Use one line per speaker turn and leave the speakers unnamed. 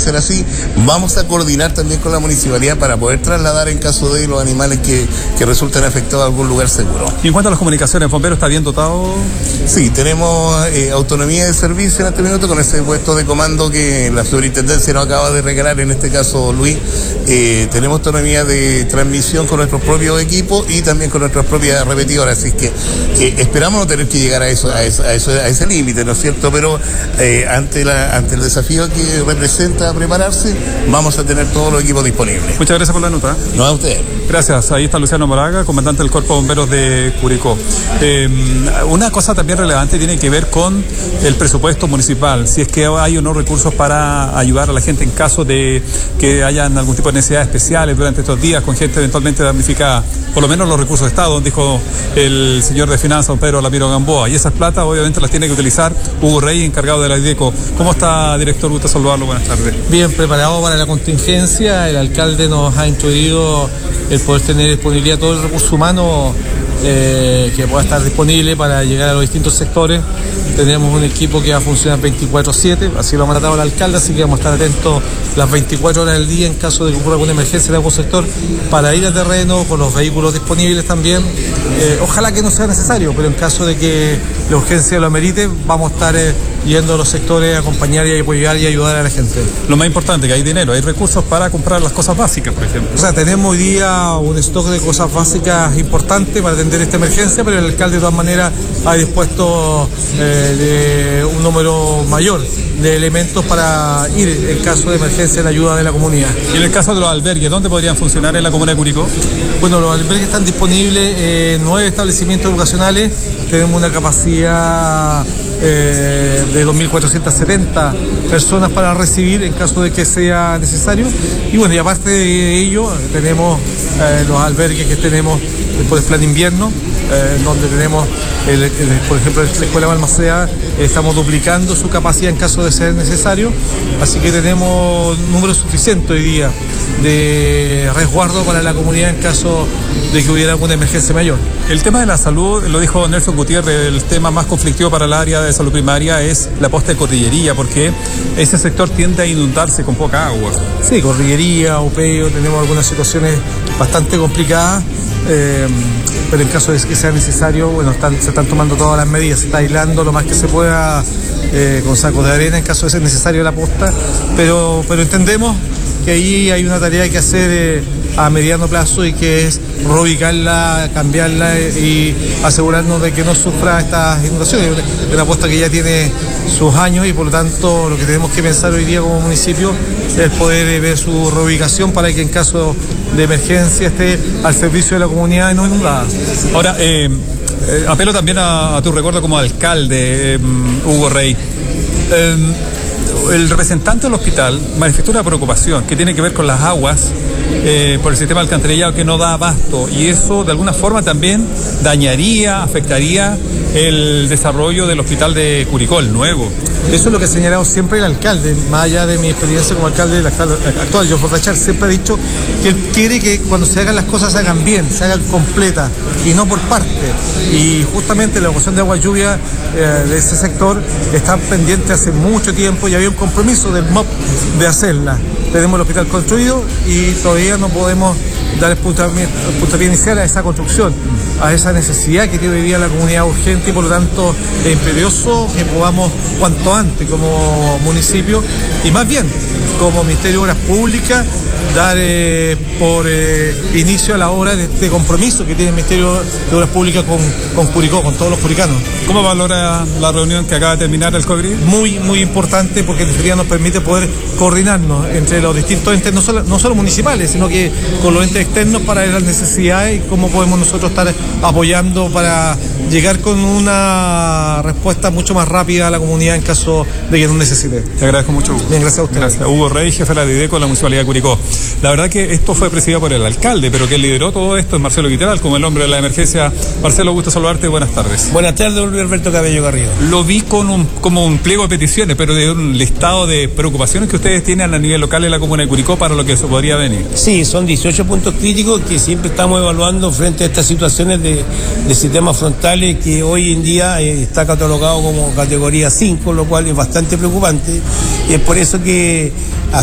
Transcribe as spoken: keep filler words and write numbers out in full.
ser así. Vamos a coordinar también con la municipalidad para poder trasladar en caso de los animales que, que resulten afectados a algún lugar seguro.
Y en cuanto a las comunicaciones, ¿Bombero está bien dotado?
Sí, tenemos eh, autonomía de servicio en este minuto con ese puesto de comando que la superintendencia nos acaba de regalar, en este caso Luis. Eh, tenemos autonomía de transmisión con nuestros propios equipos y también con nuestras propias repetidoras, así que eh, esperamos no tener que llegar a eso, a, eso, a, eso, a ese límite, ¿no es cierto? Pero eh, ante, la, ante el desafío que representa prepararse, vamos a tener todos los equipos disponibles.
Muchas gracias por la nota.
No, a usted.
Gracias. Ahí está Luciano Moraga, comandante del Cuerpo de Bomberos de Curicó. Eh, una cosa también relevante tiene que ver con el presupuesto municipal, si es que hay o no recursos para ayudar a la gente en caso de que hayan algún tipo de necesidades especiales durante estos días con gente eventualmente damnificada. Por lo menos los recursos de Estado, dijo el señor de Finanzas, don Pedro Lamiro Gamboa, y esas platas obviamente las tiene que utilizar Hugo Rey, encargado de la IDECO. ¿Cómo está, director? Gusto saludarlo, buenas tardes.
Bien preparado para la contingencia. El alcalde nos ha instruido el poder tener disponibilidad todo el recurso humano eh, que pueda estar disponible para llegar a los distintos sectores. Tenemos un equipo que va a funcionar veinticuatro siete, así lo ha mandatado el alcalde, así que vamos a estar atentos las veinticuatro horas del día en caso de que ocurra alguna emergencia en algún sector, para ir a terreno con los vehículos disponibles también. Eh, ojalá que no sea necesario, pero en caso de que la urgencia lo amerite, vamos a estar eh, yendo a los sectores a acompañar y apoyar y ayudar a la gente.
Lo más importante, que hay dinero, hay recursos para comprar las cosas básicas, por ejemplo.
O sea, tenemos hoy día un stock de cosas básicas importante para atender esta emergencia, pero el alcalde de todas maneras ha dispuesto eh, de un número mayor de elementos para ir en caso de emergencia en ayuda de la comunidad.
Y en el caso de los albergues, ¿dónde podrían funcionar en la comuna de Curicó?
Bueno, los albergues están disponibles en nueve establecimientos educacionales. Tenemos una capacidad eh, de dos mil cuatrocientas setenta personas para recibir en caso de que sea necesario. Y bueno, y aparte de ello, tenemos eh, los albergues que tenemos por el plan invierno, eh, donde tenemos, el, el, por ejemplo, la Escuela Balmaceda, eh, estamos duplicando su capacidad en caso de ser necesario, así que tenemos número suficiente hoy día de resguardo para la comunidad en caso de que hubiera alguna emergencia mayor.
El tema de la salud, lo dijo Nelson Gutiérrez, el tema más conflictivo para el área de salud primaria es la posta de Cordillería, porque ese sector tiende a inundarse con poca agua.
Sí, Cordillería, Upeo, tenemos algunas situaciones bastante complicadas. Eh, pero en caso de que sea necesario, bueno, están, se están tomando todas las medidas, se está aislando lo más que se pueda eh, con sacos de arena en caso de ser necesario la posta, pero, pero entendemos que ahí hay una tarea que hacer eh, a mediano plazo, y que es reubicarla, cambiarla y asegurarnos de que no sufra estas inundaciones. Es una posta que ya tiene sus años y por lo tanto lo que tenemos que pensar hoy día como municipio es poder eh, ver su reubicación para que en caso de emergencia esté al servicio de la comunidad y no inundada.
Ahora, eh, eh, apelo también a, a tu recuerdo como alcalde, eh, Hugo Rey. Eh, el representante del hospital manifestó una preocupación que tiene que ver con las aguas eh, por el sistema de alcantarillado que no da abasto, y eso de alguna forma también dañaría, afectaría el desarrollo del hospital de Curicó, el nuevo.
Eso es lo que ha señalado siempre el alcalde, más allá de mi experiencia como alcalde del actual, John Fortachar, siempre ha dicho que él quiere que cuando se hagan las cosas se hagan bien, se hagan completas y no por parte. Y justamente la evacuación de agua lluvia eh, de ese sector está pendiente hace mucho tiempo y había un compromiso del M O P de hacerla. Tenemos el hospital construido y todavía no podemos dar el puntapié, el puntapié inicial a esa construcción, a esa necesidad que tiene hoy día la comunidad urgente, y por lo tanto es imperioso que podamos cuanto antes como municipio y más bien como Ministerio de Obras Públicas dar eh, por eh, inicio a la obra de este compromiso que tiene el Ministerio de Obras Públicas con, con Curicó, con todos los curicanos.
¿Cómo valora la reunión que acaba de terminar el COGRI?
Muy, muy importante, porque en definitiva nos permite poder coordinarnos entre los distintos entes, no solo, no solo municipales, sino que con los entes externos para ver las necesidades y cómo podemos nosotros estar apoyando para llegar con una respuesta mucho más rápida a la comunidad en caso de que nos necesite.
Te agradezco mucho, Hugo.
Bien, gracias a usted.
Gracias. Hugo Rey, jefe de la IDECO de la Municipalidad de Curicó. La verdad que esto fue presidido por el alcalde, pero quien lideró todo esto es Marcelo Quiteral, como el hombre de la emergencia. Marcelo, gusto saludarte, buenas tardes.
Buenas tardes, don Luis Alberto Cabello Garrido.
Lo vi con un, como un pliego de peticiones, pero de un listado de preocupaciones que ustedes tienen a nivel local en la comuna de Curicó para lo que se podría venir.
Sí, son dieciocho puntos críticos que siempre estamos evaluando frente a estas situaciones de, de sistemas frontales que hoy en día eh, está catalogado como categoría cinco, lo cual es bastante preocupante, y es por eso que